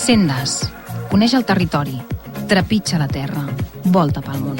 Sendes. Coneix el territori. Trepitja la terra. Volta pel món.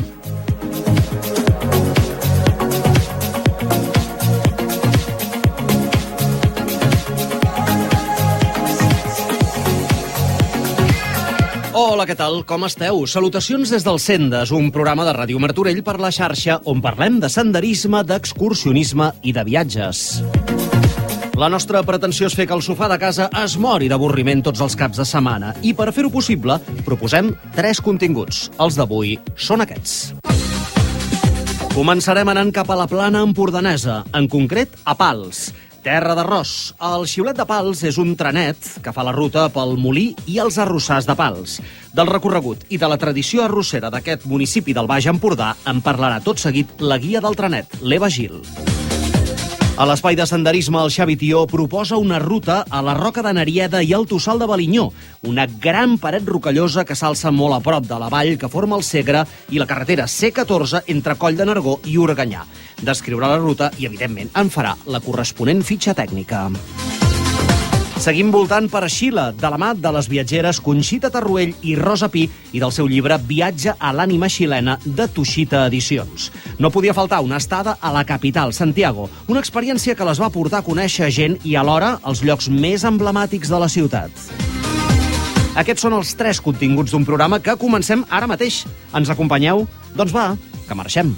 Hola, què tal? Com esteu? Salutacions des del Sendes, un programa de Ràdio Martorell per la xarxa on parlem de senderisme, d'excursionisme i de viatges. La nostra pretensió és fer que el sofà de casa es mori d'avorriment tots els caps de setmana i per fer-ho possible proposem 3 continguts. Els d'avui són aquests. Començarem anant cap a la plana empordanesa, en concret a Pals, terra d'arròs. El Xiulet de Pals és un trenet que fa la ruta pel Molí i els Arrossars de Pals. Del recorregut i de la tradició arrossera d'aquest municipi del Baix Empordà en parlarà tot seguit la guia del trenet, l'Eva Gil. A l'espai de senderisme, el Xavi Tió proposa una ruta a la Roca de Narieda i al Tossal de Balinyó, una gran paret rocallosa que s'alça molt a prop de la vall que forma el Segre i la carretera C14 entre Coll de Nargó i Organyà. Descriurà la ruta i, evidentment, en farà la corresponent fitxa tècnica. Seguim voltant per Xile, de la mà de les viatgeres Conxita Tarruell i Rosa Pi i del seu llibre Viatge a l'ànima xilena de Tuxita Edicions. No podia faltar una estada a la capital, Santiago, una experiència que les va portar a conèixer gent i alhora els llocs més emblemàtics de la ciutat. Aquests són els 3 continguts d'un programa que comencem ara mateix. Ens acompanyeu? Doncs va, que marxem.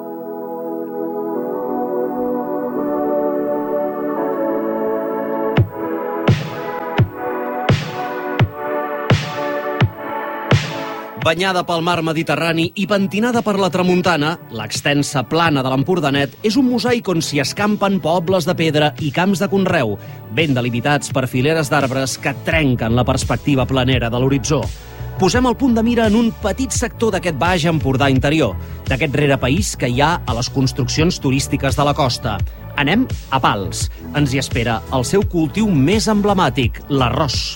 Banyada pel mar Mediterrani i pentinada per la tramuntana, l'extensa plana de l'Empordanet és un mosaic on s'hi escampen pobles de pedra i camps de conreu, ben delimitats per fileres d'arbres que trenquen la perspectiva planera de l'horitzó. Posem el punt de mira en un petit sector d'aquest Baix Empordà interior, d'aquest rerepaís que hi ha a les construccions turístiques de la costa. Anem a Pals. Ens hi espera el seu cultiu més emblemàtic, l'arròs.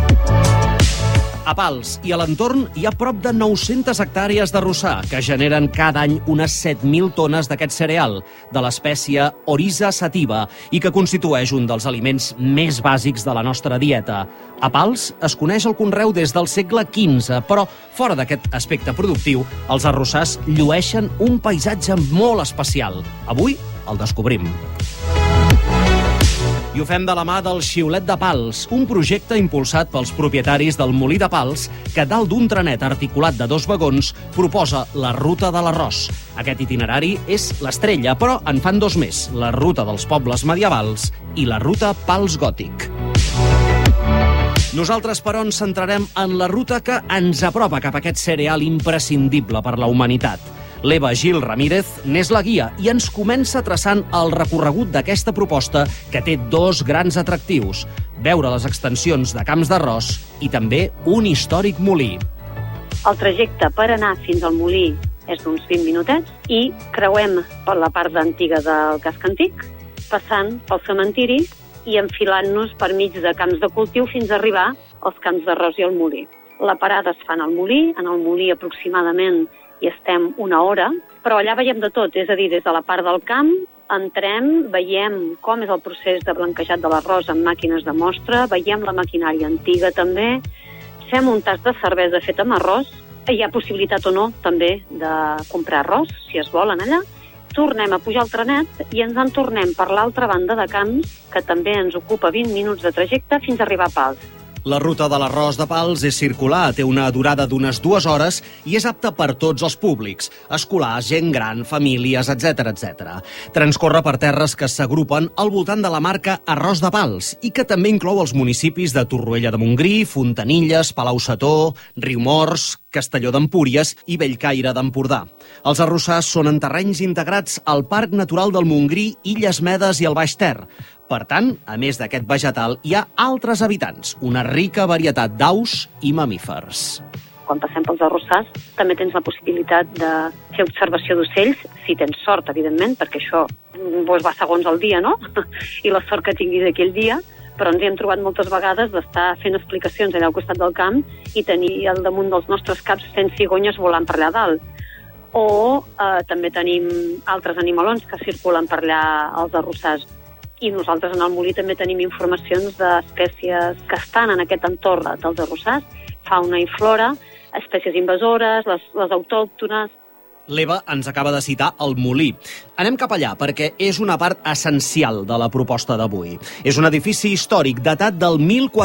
A Pals i a l'entorn hi ha prop de 900 hectàrees d'arrossar que generen cada any unes 7.000 tones d'aquest cereal, de l'espècie Oryza sativa, i que constitueix un dels aliments més bàsics de la nostra dieta. A Pals es coneix el conreu des del segle XV, però fora d'aquest aspecte productiu, els arrossars llueixen un paisatge molt especial. Avui el descobrim. I ho fem de la mà del Xiulet de Pals, un projecte impulsat pels propietaris del Molí de Pals que dalt d'un trenet articulat de 2 vagons proposa la ruta de l'arròs. Aquest itinerari és l'estrella, però en fan 2 més, la ruta dels pobles medievals i la ruta Pals Gòtic. Nosaltres, però, ens centrarem en la ruta que ens apropa cap a aquest cereal imprescindible per la humanitat. L'Eva Gil Ramírez n'és la guia i ens comença traçant el recorregut d'aquesta proposta que té 2 grans atractius: veure les extensions de camps d'arròs i també un històric molí. El trajecte per anar fins al molí és d'uns 20 minutets i creuem per la part antiga del casc antic, passant pel cementiri i enfilant-nos per mig de camps de cultiu fins a arribar als camps d'arròs i al molí. La parada es fa en el molí aproximadament hi estem 1 hora, però allà veiem de tot, és a dir, des de la part del camp entrem, veiem com és el procés de blanquejat de l'arròs amb màquines de mostra, veiem la maquinària antiga també, fem un tas de cervesa fet amb arròs, hi ha possibilitat o no també de comprar arròs, si es volen allà, tornem a pujar al trenet i ens en tornem per l'altra banda de camps, que també ens ocupa 20 minuts de trajecte fins a arribar a Pals. La ruta de l'arròs de Pals és circular, té una durada d'unes 2 hores i és apta per tots els públics, escolars, gent gran, famílies, etc. etc. Transcorre per terres que s'agrupen al voltant de la marca Arròs de Pals i que també inclou els municipis de Torroella de Montgrí, Fontanilles, Palau-Setó, Riumors, Castelló d'Empúries i Bellcaire d'Empordà. Els arrossars són en terrenys integrats al Parc Natural del Montgrí, Illes Medes i el Baix Ter. Per tant, a més d'aquest vegetal, hi ha altres habitants, una rica varietat d'aus i mamífers. Quan passem pels arrossars també tens la possibilitat de fer observació d'ocells, si tens sort, evidentment, perquè això va segons el dia, no? I la sort que tinguis aquell dia, però ens hi hem trobat moltes vegades d'estar fent explicacions allà al costat del camp i tenir al damunt dels nostres caps 100 cigonyes volant per allà dalt. O també tenim altres animalons que circulen per allà als arrossars. I nosaltres en el molí també tenim informacions d'espècies que estan en aquest entorn dels arrossars, fauna i flora, espècies invasores, les autòctones. L'Eva ens acaba de citar el molí. Anem cap allà, perquè és una part essencial de la proposta d'avui. És un edifici històric datat del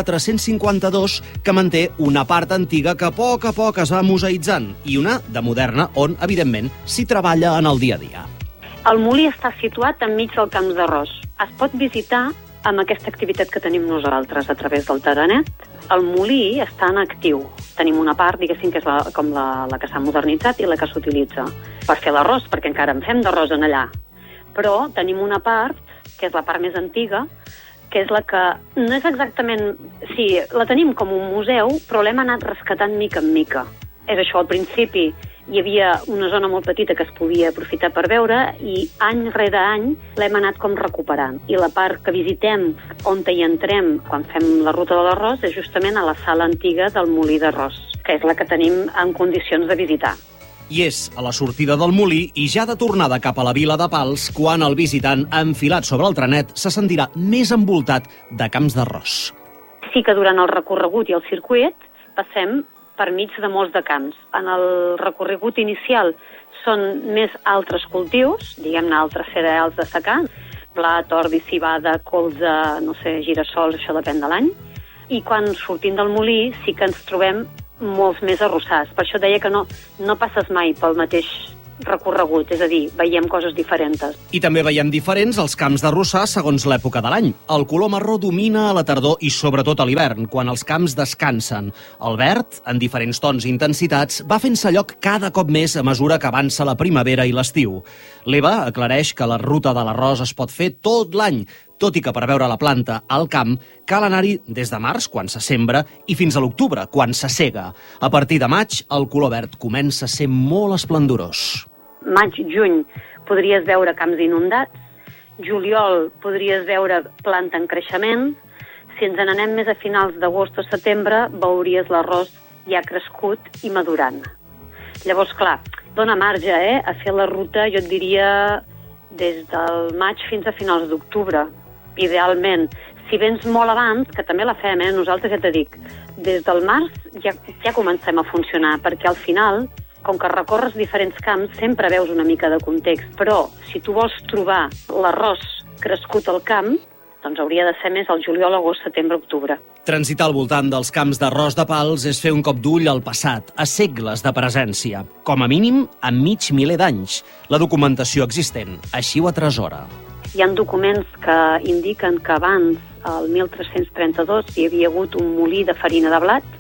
1452 que manté una part antiga que a poc es va museïtzant i una de moderna on, evidentment, s'hi treballa en el dia a dia. El molí està situat enmig del camp d'arròs. Es pot visitar amb aquesta activitat que tenim nosaltres a través del Taranet. El molí està en actiu. Tenim una part, diguéssim, que és la que s'ha modernitzat i la que s'utilitza per fer l'arròs, perquè encara en fem d'arròs en allà. Però tenim una part, que és la part més antiga, que és la que no és exactament... Sí, la tenim com un museu, però l'hem anat rescatant mica en mica. És això, al principi hi havia una zona molt petita que es podia aprofitar per veure i any rere any l'hem anat com recuperant. I la part que visitem, on hi entrem quan fem la ruta de l'arròs, és justament a la sala antiga del molí d'arròs, que és la que tenim en condicions de visitar. I és a la sortida del molí i ja de tornada cap a la vila de Pals quan el visitant, enfilat sobre el trenet, se sentirà més envoltat de camps d'arròs. Sí que durant el recorregut i el circuit passem per mig de molts de camps. En el recorregut inicial són més altres cultius, diguem-ne altres cereals de secà, blat, ordi, civada, colza, no sé, girassols, això depèn de l'any. I quan sortim del molí sí que ens trobem molts més arrossars. Per això deia que no passes mai pel mateix recorregut, és a dir, veiem coses diferents. I també veiem diferents els camps d'arrossar segons l'època de l'any. El color marró domina a la tardor i sobretot a l'hivern, quan els camps descansen. El verd, en diferents tons i intensitats, va fent-se lloc cada cop més a mesura que avança la primavera i l'estiu. L'Eva aclareix que la ruta de l'arròs es pot fer tot l'any, tot i que per veure la planta al camp cal anar-hi des de març, quan se sembra, i fins a l'octubre, quan se sega. A partir de maig, el color verd comença a ser molt esplendorós. Maig, juny, podries veure camps inundats. Juliol, podries veure planta en creixement. Si ens n'anem més a finals d'agost o setembre, veuries l'arròs ja crescut i madurant. Llavors, clar, dona marge a fer la ruta, jo et diria, des del maig fins a finals d'octubre. Idealment, si vens molt abans, que també la fem, nosaltres ja t'he dit, des del març ja comencem a funcionar, perquè al final, com que recorres diferents camps, sempre veus una mica de context, però si tu vols trobar l'arròs crescut al camp, doncs hauria de ser més el juliol, agost, setembre, octubre. Transitar al voltant dels camps d'arròs de Pals és fer un cop d'ull al passat, a segles de presència, com a mínim a mig miler d'anys. La documentació existent així ho atresora. Hi ha documents que indiquen que abans, el 1332, hi havia hagut un molí de farina de blat,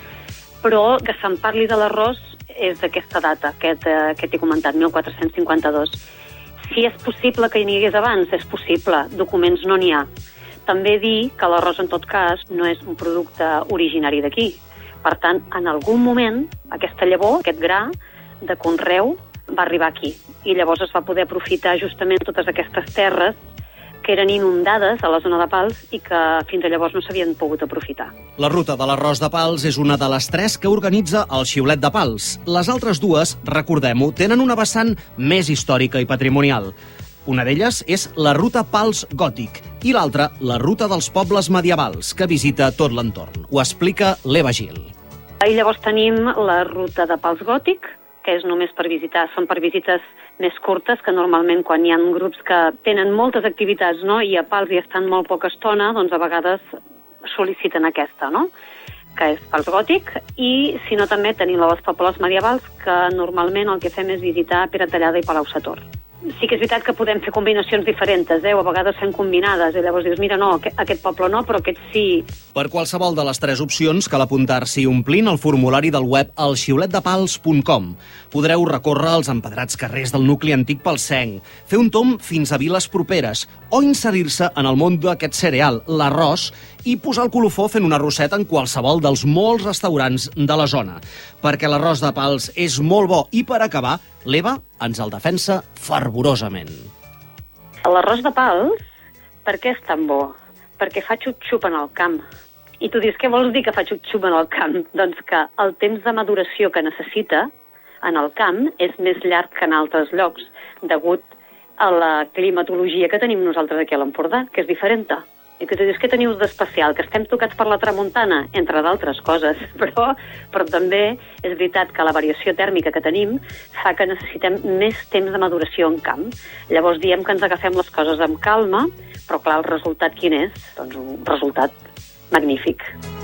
però que se'n parli de l'arròs és d'aquesta data, que t'he comentat, 1452. Si és possible que hi hagués abans, és possible. Documents no n'hi ha. També dir que l'arròs, en tot cas, no és un producte originari d'aquí. Per tant, en algun moment, aquesta llavor, aquest gra de conreu, va arribar aquí. I llavors es va poder aprofitar justament totes aquestes terres que eren inundades a la zona de Pals i que fins a llavors no s'havien pogut aprofitar. La ruta de l'arròs de Pals és una de les 3 que organitza el Xiulet de Pals. Les altres 2, recordem-ho, tenen una vessant més històrica i patrimonial. Una d'elles és la ruta Pals Gòtic i l'altra la ruta dels pobles medievals, que visita tot l'entorn. Ho explica l'Eva Gil. I llavors tenim la ruta de Pals Gòtic, que és només per visitar, són per visites més curtes, que normalment quan hi ha grups que tenen moltes activitats, no?, i a Pals hi estan molt poca estona, doncs a vegades sol·liciten aquesta, no?, que és Pals Gòtic, i si no també tenim les pobles medievals, que normalment el que fem és visitar Pere Tallada i Palau Sator. Sí que és veritat que podem fer combinacions diferents, o a vegades fem combinades, i llavors dius, mira, no, aquest poble no, però aquest sí. Per qualsevol de les 3 opcions cal apuntar-s'hi omplint el formulari del web alxiuletdepals.com. Podreu recórrer els empedrats carrers del nucli antic palsenc, fer un tomb fins a viles properes o inserir-se en el món d'aquest cereal, l'arròs, i posar el colofó fent una rosseta en qualsevol dels molts restaurants de la zona. Perquè l'arròs de Pals és molt bo i, per acabar, l'Eva ens el defensa fervorosament. L'arròs de Pals, per què és tan bo? Perquè fa xup-xup en el camp. I tu dius, què vols dir que fa xup-xup en el camp? Doncs que el temps de maduració que necessita en el camp és més llarg que en altres llocs, degut a la climatologia que tenim nosaltres aquí a l'Empordà, que és diferent. I que tu dius, què teniu d'especial? Que estem tocats per la tramuntana, entre d'altres coses, però també és veritat que la variació tèrmica que tenim fa que necessitem més temps de maduració en camp. Llavors diem que ens agafem les coses amb calma, però clar, el resultat quin és? Doncs un resultat magnífic.